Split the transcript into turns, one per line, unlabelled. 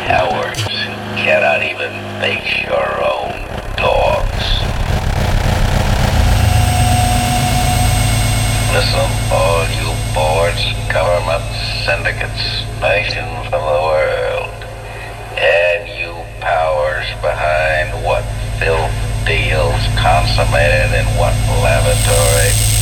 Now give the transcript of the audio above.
cowards who cannot even face your own dogs. Listen, all you boards, governments, syndicates, nations of the world, and you powers behind what filth deals consummated in what laboratory